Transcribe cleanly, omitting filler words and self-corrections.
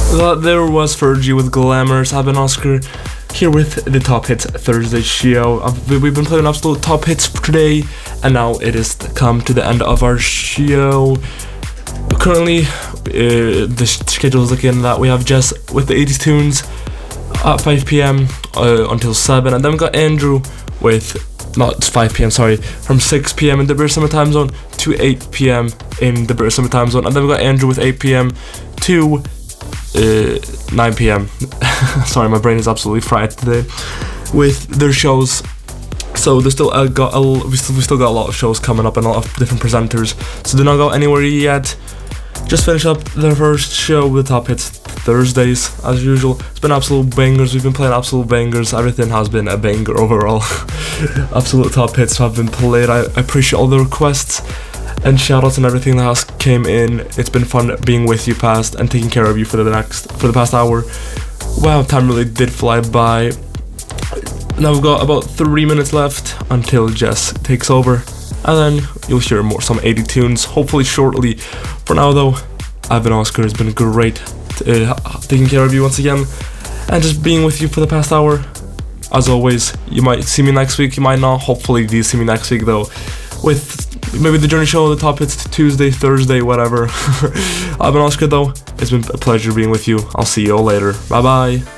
There was Fergie with Glamorous. I've been Oscar here with the Top Hits Thursday show. We've been playing absolute top hits for today, and now it is come to the end of our show. Currently, the schedule is looking that we have Jess with the 80s tunes at 5 p.m. Until 7, and then we got Andrew with, not 5 p.m, sorry, from 6 p.m. in the British Summer Time Zone to 8 p.m. in the British Summer Time Zone, and then we got Andrew with 8 p.m. to 9 p.m. Sorry, my brain is absolutely fried today with their shows. So there's still we still got a lot of shows coming up and a lot of different presenters. So do not go anywhere yet. Just finish up the first show with the Top Hits Thursdays as usual. It's been absolute bangers. We've been playing absolute bangers. Everything has been a banger overall. Absolute top hits have been played. I appreciate all the requests and shoutouts and everything that has came in. It's been fun being with you past and taking care of you for the past hour. Wow, time really did fly by. Now we've got about 3 minutes left until Jess takes over, and then you'll hear some 80 tunes hopefully shortly. For now though, I've been Oscar. It's been great taking care of you once again and just being with you for the past hour. As always, you might see me next week, you might not. Hopefully you see me next week though, with maybe the Journey Show, the Top Hits Tuesday, Thursday, whatever. I've been Oscar though. It's been a pleasure being with you. I'll see you all later. Bye bye.